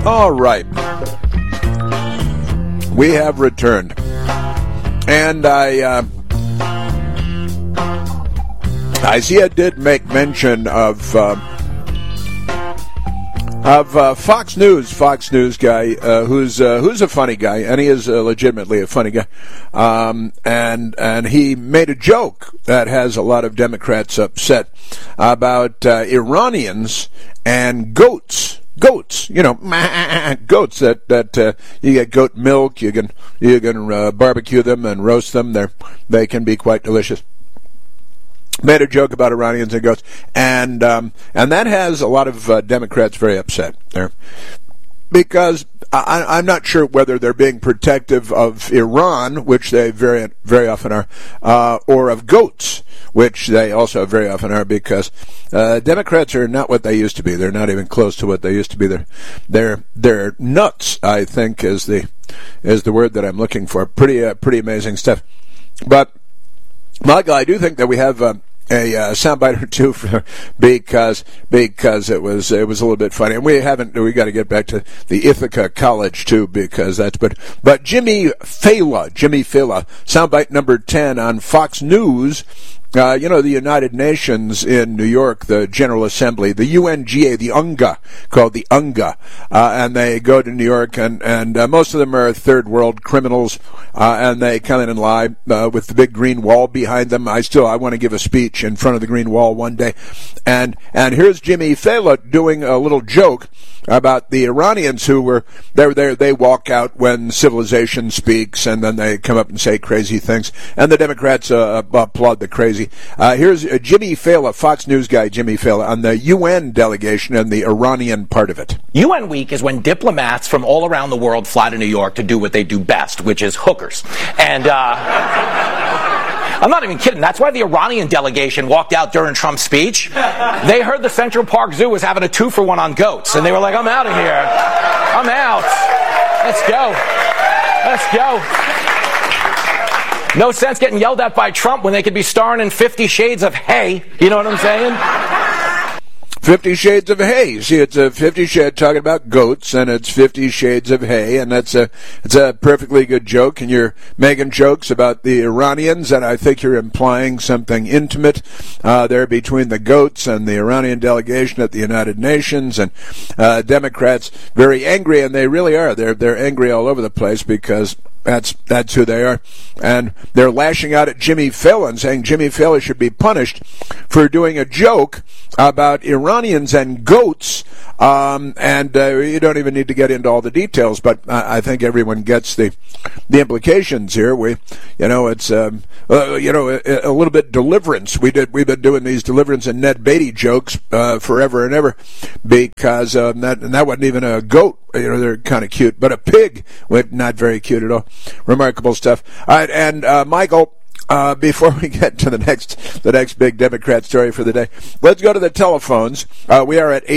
All right. We have returned. And I see I did make mention of Fox News guy, who's a funny guy, and he is legitimately a funny guy. And he made a joke that has a lot of Democrats upset about Iranians and goats. Goats, goats that you get goat milk. You can barbecue them and roast them. They can be quite delicious. Made a joke about Iranians and goats, and that has a lot of Democrats very upset there, because I'm not sure whether they're being protective of Iran, which they very, very often are, or of goats, which they also very often are, because Democrats are not what they used to be. They're not even close to what they used to be. They're nuts, I think, is the word that I'm looking for. Pretty amazing stuff. But Michael, I do think that we have a soundbite or two because it was a little bit funny, and we got to get back to the Ithaca College too, because that's but Jimmy Fallon, soundbite number 10 on Fox News. The United Nations in New York, the General Assembly, the UNGA, the UNGA, called the UNGA, and they go to New York, and most of them are third world criminals, and they come in and lie with the big green wall behind them. I want to give a speech in front of the green wall one day, and here's Jimmy Fallon doing a little joke about the Iranians who were there. They walk out when civilization speaks, and then they come up and say crazy things, and the Democrats applaud the crazy. Here's Jimmy Fallon, Fox News guy Jimmy Fallon, on the UN delegation and the Iranian part of it. UN Week is when diplomats from all around the world fly to New York to do what they do best, which is hookers. And I'm not even kidding. That's why the Iranian delegation walked out during Trump's speech. They heard the Central Park Zoo was having a 2-for-1 on goats, and they were like, I'm out of here. I'm out. Let's go. No sense getting yelled at by Trump when they could be starring in 50 Shades of Hay. You know what I'm saying? 50 Shades of Hay. See, it's a 50 Shades talking about goats, and it's 50 Shades of Hay, and it's a perfectly good joke, and you're making jokes about the Iranians, and I think you're implying something intimate there between the goats and the Iranian delegation at the United Nations, and Democrats very angry, and they really are. They're angry all over the place, because that's who they are. And they're lashing out at Jimmy Fallon, saying Jimmy Fallon should be punished for doing a joke about Iranians and goats. And you don't even need to get into all the details, but I think everyone gets the implications here. It's a little bit Deliverance. We've been doing these Deliverance and Ned Beatty jokes forever and ever, because that wasn't even a goat. They're kind of cute, but a pig, not very cute at all. Remarkable stuff. All right, and Michael, before we get to the next big Democrat story for the day, let's go to the telephones. We are at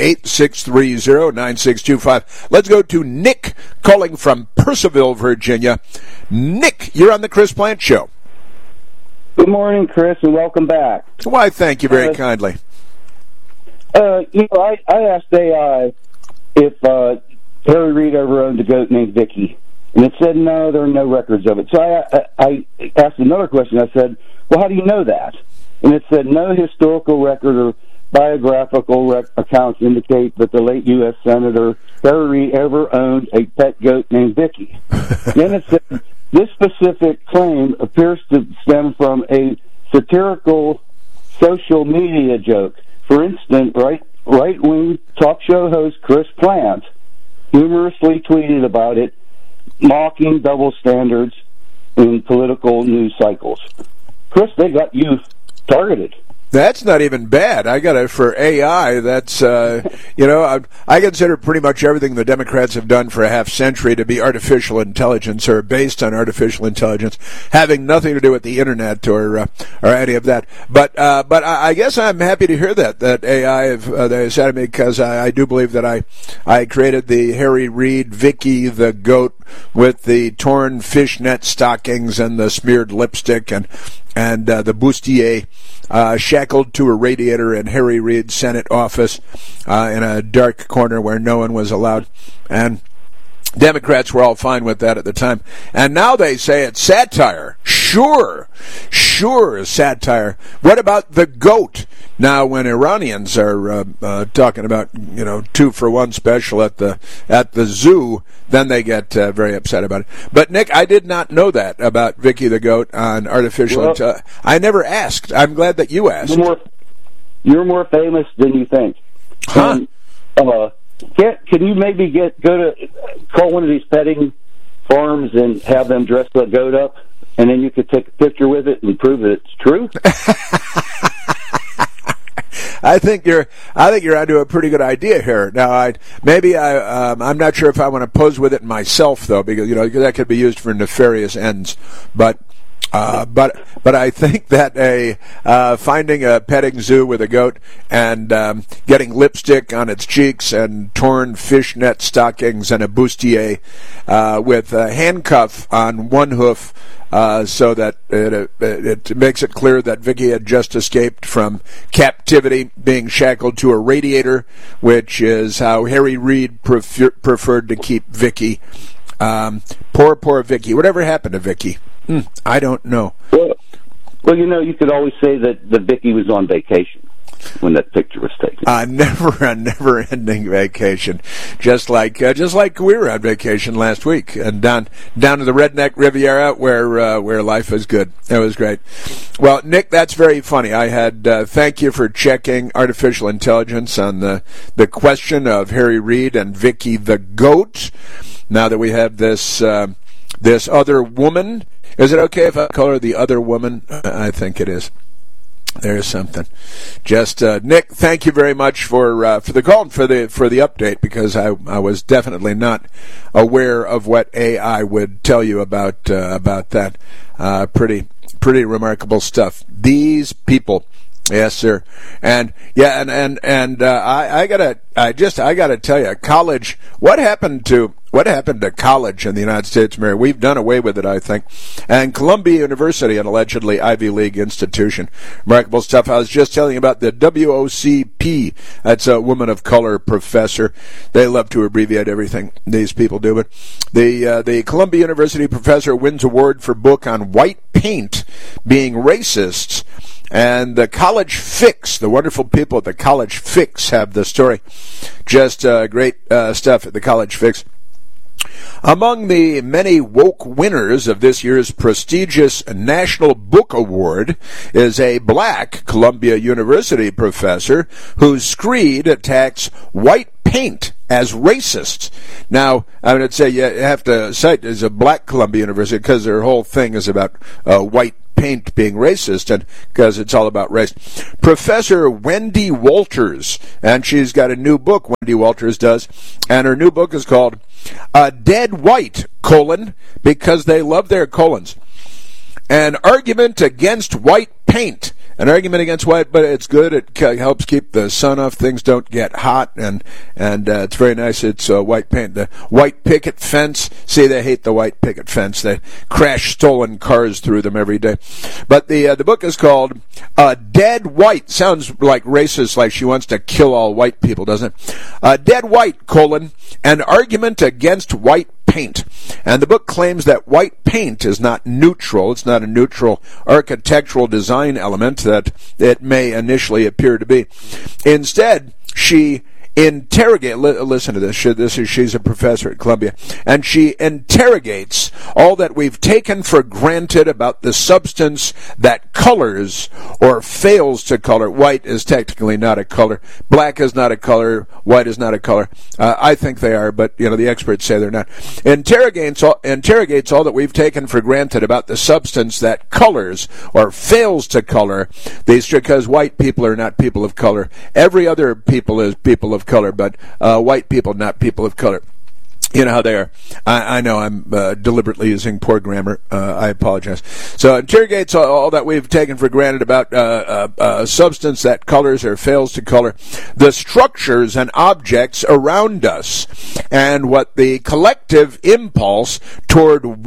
888-630-9625. Let's go to Nick calling from Purcellville, Virginia. Nick, you're on the Chris Plante Show. Good morning, Chris, and welcome back. Why, thank you very kindly. I asked AI if Harry Reid ever owned a goat named Vicky, and it said no, there are no records of it. So I asked another question. I said, well, how do you know that? And it said no historical record or biographical accounts indicate that the late U.S. Senator Harry Reid ever owned a pet goat named Vicky. Then it said this specific claim appears to stem from a satirical social media joke. For instance, right-wing talk show host Chris Plante humorously tweeted about it, mocking double standards in political news cycles. Chris, they got you targeted. That's not even bad. I got it for AI. That's, I consider pretty much everything the Democrats have done for a half century to be artificial intelligence or based on artificial intelligence, having nothing to do with the internet or any of that. But I guess I'm happy to hear that AI they said to me, because I do believe that I created the Harry Reid Vicky the goat with the torn fishnet stockings and the smeared lipstick, and the bustier shackled to a radiator in Harry Reid's Senate office in a dark corner where no one was allowed. And Democrats were all fine with that at the time. And now they say it's satire. Sure, satire. What about the goat? Now, when Iranians are talking about, 2-for-1 special at the zoo, then they get very upset about it. But, Nick, I did not know that about Vicky the goat on artificial intelligence. I never asked. I'm glad that you asked. You're more famous than you think. Huh? Can you maybe call one of these petting farms and have them dress the goat up, and then you could take a picture with it and prove that it's true? I think you're onto a pretty good idea here. Now, I'm not sure if I want to pose with it myself, though, because that could be used for nefarious ends. But I think that finding a petting zoo with a goat and getting lipstick on its cheeks and torn fishnet stockings and a bustier with a handcuff on one hoof so that it makes it clear that Vicky had just escaped from captivity, being shackled to a radiator, which is how Harry Reid preferred to keep Vicky. Poor Vicky. Whatever happened to Vicky? I don't know. Well, you could always say that Vicky was on vacation when that picture was taken. A never-ending vacation, just like we were on vacation last week, and down to the Redneck Riviera where life is good. It was great. Well, Nick, that's very funny. I had thank you for checking artificial intelligence on the question of Harry Reid and Vicky the goat. Now that we have this other woman. Is it okay if I call her the other woman? I think it is. There's something. Just Nick, thank you very much for the call and for the update, because I was definitely not aware of what AI would tell you about that. Pretty remarkable stuff. These people. Yes, sir. And I gotta tell you, college. What happened to college in the United States, Mary? We've done away with it, I think. And Columbia University, an allegedly Ivy League institution. Remarkable stuff. I was just telling you about the WOCP. That's a woman of color professor. They love to abbreviate everything. These people do it. The Columbia University professor wins award for book on white paint being racist. And the College Fix, the wonderful people at the College Fix have the story. Just great stuff at the College Fix. Among the many woke winners of this year's prestigious National Book Award is a black Columbia University professor whose screed attacks white paint as racist. Now, I would say you have to cite as a black Columbia University because their whole thing is about white paint being racist, and because it's all about race. Professor Wendy Walters, and she's got a new book, Wendy Walters does, and her new book is called Dead White, because they love their colons. An argument against white paint. An argument against white, but it's good. It helps keep the sun off. Things don't get hot, and it's very nice. It's white paint. The white picket fence. See, they hate the white picket fence. They crash stolen cars through them every day. But the book is called Dead White. Sounds like racist, like she wants to kill all white people, doesn't it? Dead White, an argument against white paint. And the book claims that white paint is not neutral. It's not a neutral architectural design element that it may initially appear to be. Instead, she listen to this. She's a professor at Columbia, and she interrogates all that we've taken for granted about the substance that colors or fails to color. White is technically not a color. Black is not a color. White is not a color. I think they are, but the experts say they're not. Interrogates all that we've taken for granted about the substance that colors or fails to color. Because white people are not people of color. Every other people is people of color, but white people, not people of color. You know how they are. I know I'm deliberately using poor grammar. I apologize. So interrogates all that we've taken for granted about substance that colors or fails to color, the structures and objects around us, and what the collective impulse toward white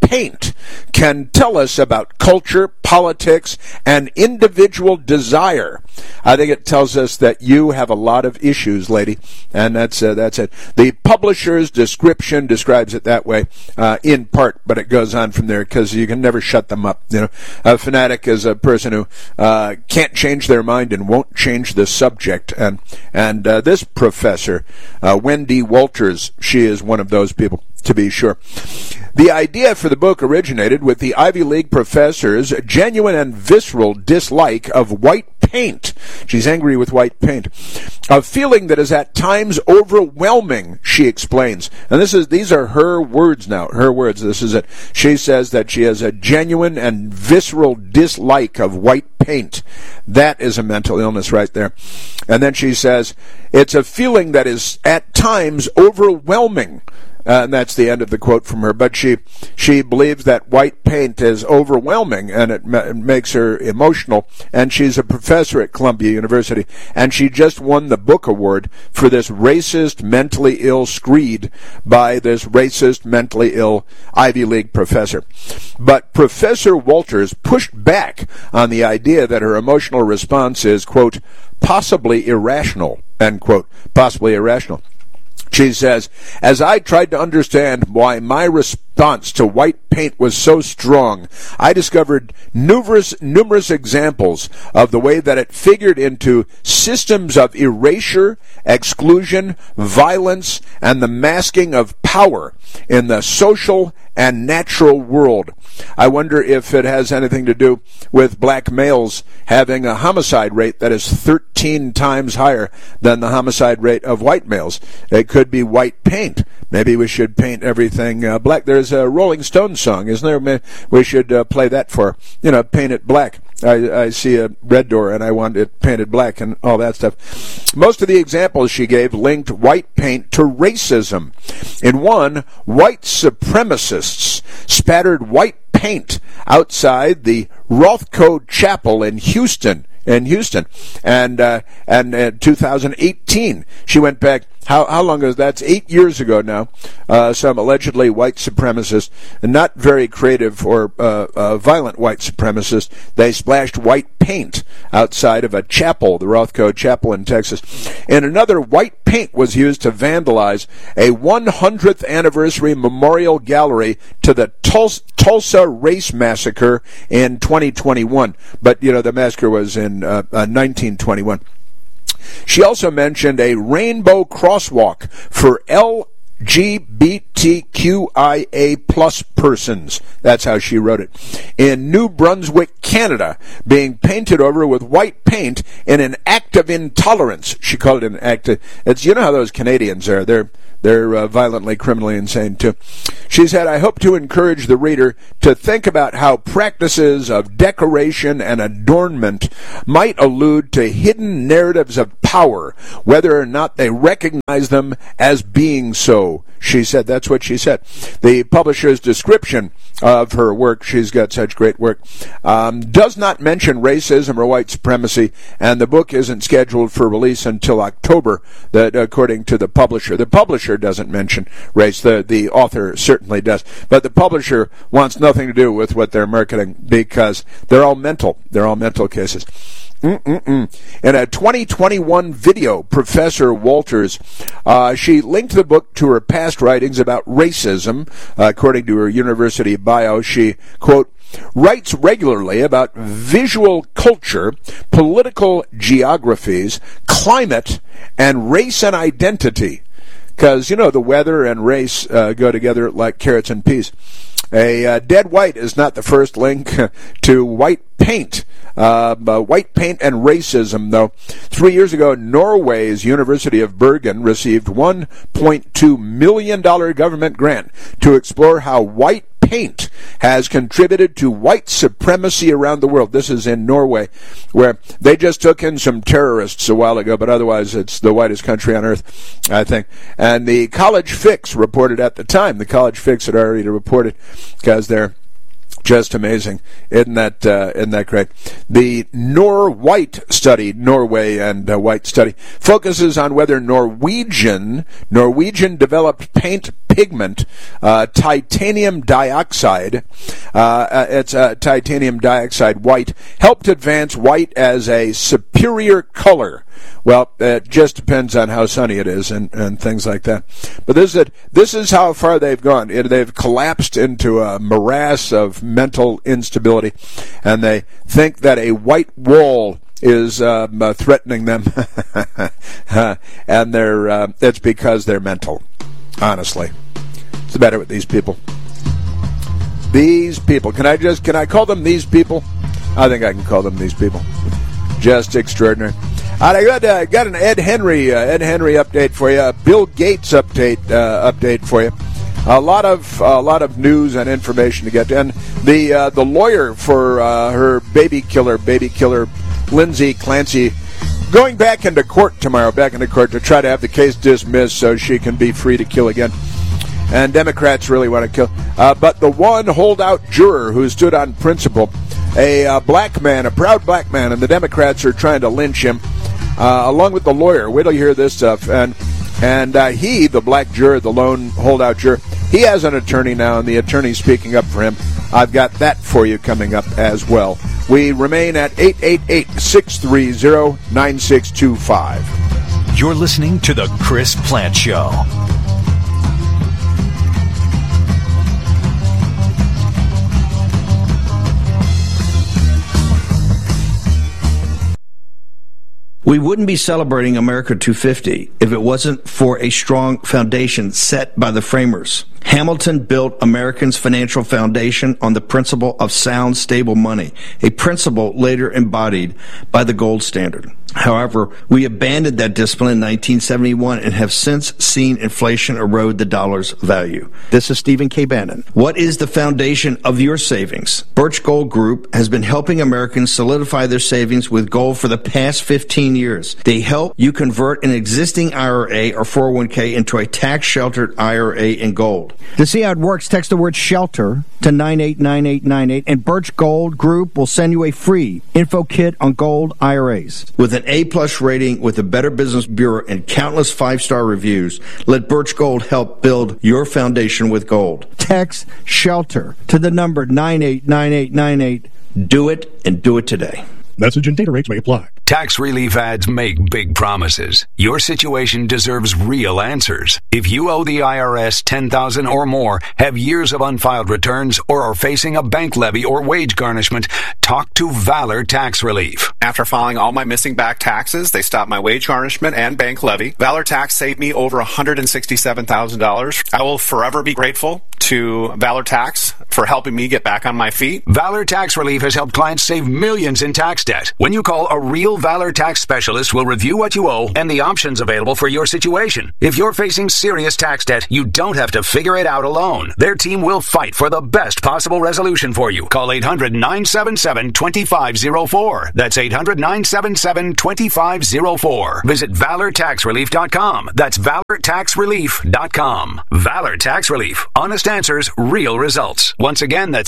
paint can tell us about culture, politics, and individual desire. I think it tells us that you have a lot of issues, lady, and that's it. The publisher's description describes it that way, in part, but it goes on from there because you can never shut them up. You know, a fanatic is a person who can't change their mind and won't change the subject. And this professor, Wendy Walters, she is one of those people, to be sure. The idea for the book originated with the Ivy League professor's genuine and visceral dislike of white paint. She's angry with white paint. A feeling that is at times overwhelming, she explains. And these are her words now, her words. This is it. She says that she has a genuine and visceral dislike of white paint. That is a mental illness right there. And then she says, it's a feeling that is at times overwhelming. And that's the end of the quote from her. But she believes that white paint is overwhelming, and it makes her emotional. And she's a professor at Columbia University, and she just won the book award for this racist, mentally ill screed by this racist, mentally ill Ivy League professor. But Professor Walters pushed back on the idea that her emotional response is, quote, possibly irrational, end quote, possibly irrational. She says, as I tried to understand why my response to white paint was so strong, I discovered numerous examples of the way that it figured into systems of erasure, exclusion, violence, and the masking of power in the social and natural world. I wonder if it has anything to do with black males having a homicide rate that is 13 times higher than the homicide rate of white males. It could be white paint. Maybe we should paint everything black. There's a Rolling Stones song, isn't there? We should play that for, paint it black. I see a red door and I want it painted black and all that stuff. Most of the examples she gave linked white paint to racism. In one, white supremacists spattered white paint outside the Rothko Chapel in Houston. And in 2018, she went back. How long ago? That's 8 years ago now. Some allegedly white supremacists, not very creative or violent white supremacists, they splashed white paint outside of a chapel, the Rothko Chapel in Texas. In another, white paint was used to vandalize a 100th anniversary memorial gallery to the Tulsa Race Massacre in 2021. But, the massacre was in 1921. She also mentioned a rainbow crosswalk for LGBTQIA plus persons. That's how she wrote it. In New Brunswick, Canada, being painted over with white paint in an act of intolerance. She called it an act of... It's, how those Canadians are. They're violently, criminally insane, too. She said, I hope to encourage the reader to think about how practices of decoration and adornment might allude to hidden narratives of power, whether or not they recognize them as being so. She said, that's what she said. The publisher's description of her work, she's got such great work, does not mention racism or white supremacy, and the book isn't scheduled for release until October, that according to the publisher. The publisher doesn't mention race. The author certainly does. But the publisher wants nothing to do with what they're marketing because they're all mental. They're all mental cases. In a 2021 video, Professor Walters, she linked the book to her past writings about racism. According to her university bio, she, quote, writes regularly about visual culture, political geographies, climate, and race and identity. Because, the weather and race go together like carrots and peas. A dead white is not the first link to white paint. White paint and racism, though. 3 years ago, Norway's University of Bergen received $1.2 million government grant to explore how white paint has contributed to white supremacy around the world. This is in Norway, where they just took in some terrorists a while ago, but otherwise it's the whitest country on earth, I think. And the College Fix reported at the time. The College Fix had already reported because they're just amazing. Isn't that great? The Nor-White study, Norway and white study, focuses on whether Norwegian developed paint pigment, titanium dioxide. It's titanium dioxide white. Helped advance white as a superior color. Well, it just depends on how sunny it is and things like that. But this is how far they've gone. They've collapsed into a morass of mental instability, and they think that a white wall is threatening them, and it's because they're mental. Honestly, it's the matter with these people. These people. Can I call them these people? I think I can call them these people. Just extraordinary. I got an Ed Henry update for you. Bill Gates update for you. A lot of news and information to get to. And the lawyer for her baby killer Lindsay Clancy, going back into court tomorrow, to try to have the case dismissed so she can be free to kill again. And Democrats really want to kill. But the one holdout juror who stood on principle, a black man, a proud black man, and the Democrats are trying to lynch him, along with the lawyer. Wait till you hear this stuff. And he, the black juror, the lone holdout juror, he has an attorney now, and the attorney's speaking up for him. I've got that for you coming up as well. We remain at 888-630-9625. You're listening to The Chris Plante Show. We wouldn't be celebrating America 250 if it wasn't for a strong foundation set by the framers. Hamilton built Americans' financial foundation on the principle of sound, stable money, a principle later embodied by the gold standard. However, we abandoned that discipline in 1971 and have since seen inflation erode the dollar's value. This is Stephen K. Bannon. What is the foundation of your savings? Birch Gold Group has been helping Americans solidify their savings with gold for the past 15 years. They help you convert an existing IRA or 401k into a tax-sheltered IRA in gold. To see how it works, text the word SHELTER to 989898, and Birch Gold Group will send you a free info kit on gold IRAs. With an A-plus rating with the Better Business Bureau and countless five-star reviews, let Birch Gold help build your foundation with gold. Text SHELTER to the number 989898. Do it, and do it today. Message and data rates may apply. Tax relief ads make big promises. Your situation deserves real answers. If you owe the IRS $10,000 or more, have years of unfiled returns, or are facing a bank levy or wage garnishment, talk to Valor Tax Relief. After filing all my missing back taxes, they stopped my wage garnishment and bank levy. Valor Tax saved me over $167,000. I will forever be grateful to Valor Tax for helping me get back on my feet. Valor Tax Relief has helped clients save millions in tax debt. When you call, a real Valor Tax specialist will review what you owe and the options available for your situation. If you're facing serious tax debt, you don't have to figure it out alone. Their team will fight for the best possible resolution for you. Call 800-977-2504. That's 800-977-2504. Visit ValorTaxRelief.com. That's ValorTaxRelief.com. Valor Tax Relief. Honest answers, real results. Once again, that's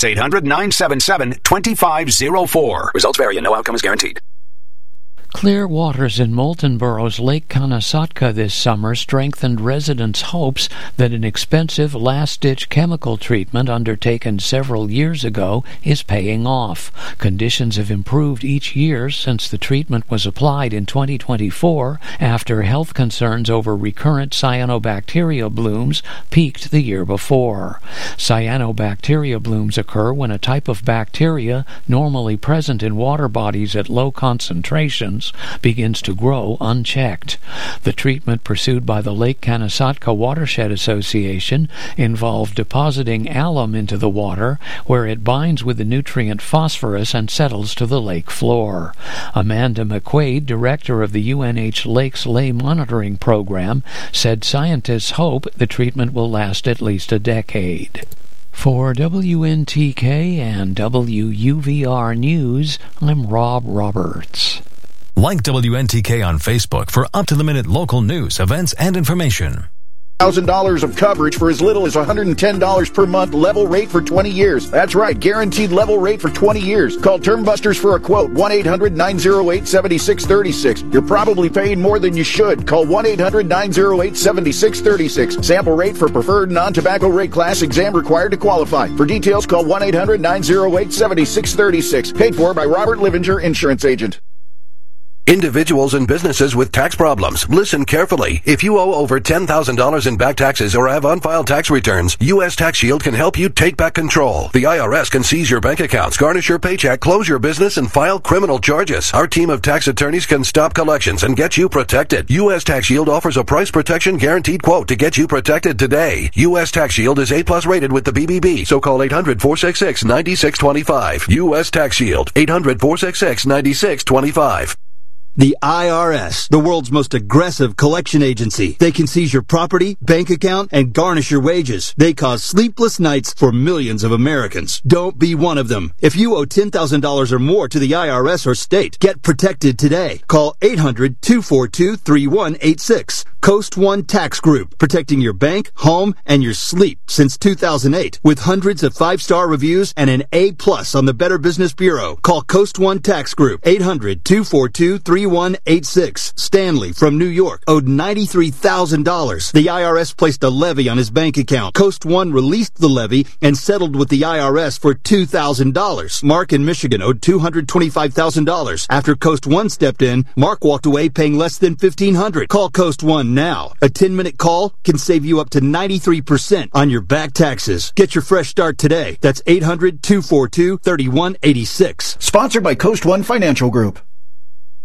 800-977-2504. Results vary and no outcome is guaranteed. Clear waters in Moultonborough's Lake Kanassatka this summer strengthened residents' hopes that an expensive last-ditch chemical treatment undertaken several years ago is paying off. Conditions have improved each year since the treatment was applied in 2024 after health concerns over recurrent cyanobacteria blooms peaked the year before. Cyanobacteria blooms occur when a type of bacteria normally present in water bodies at low concentrations begins to grow unchecked. The treatment pursued by the Lake Kanassatka Watershed Association involved depositing alum into the water where it binds with the nutrient phosphorus and settles to the lake floor. Amanda McQuaid, director of the UNH Lakes Lay Monitoring Program, said scientists hope the treatment will last at least a decade. For WNTK and WUVR News, I'm Rob Roberts. Like WNTK on Facebook for up-to-the-minute local news, events, and information. $1,000 of coverage for as little as $110 per month, level rate for 20 years. That's right, guaranteed level rate for 20 years. Call Term Busters for a quote, 1-800-908-7636. You're probably paying more than you should. Call 1-800-908-7636. Sample rate for preferred non-tobacco rate class, exam required to qualify. For details, call 1-800-908-7636. Paid for by Robert Livinger, Insurance Agent. Individuals and businesses with tax problems, listen carefully. If you owe over $10,000 in back taxes or have unfiled tax returns, U.S. Tax Shield can help you take back control. The IRS can seize your bank accounts, garnish your paycheck, close your business, and file criminal charges. Our team of tax attorneys can stop collections and get you protected. U.S. Tax Shield offers a price protection guaranteed quote to get you protected today. U.S. Tax Shield is A+ rated with the BBB, so call 800-466-9625. U.S. Tax Shield, 800-466-9625. The IRS, the world's most aggressive collection agency. They can seize your property, bank account, and garnish your wages. They cause sleepless nights for millions of Americans. Don't be one of them. If you owe $10,000 or more to the IRS or state, get protected today. Call 800-242-3186. Coast One Tax Group, protecting your bank, home, and your sleep since 2008. With hundreds of 5-star reviews and an A+ on the Better Business Bureau. Call Coast One Tax Group, 800-242-3186. Stanley from New York owed $93,000. The IRS placed a levy on his bank account. Coast One released the levy and settled with the IRS for $2,000. Mark in Michigan owed $225,000. After Coast One stepped in, Mark walked away paying less than $1,500. Call Coast One now. A 10-minute call can save you up to 93% on your back taxes. Get your fresh start today. That's 800-242-3186. Sponsored by Coast One Financial Group.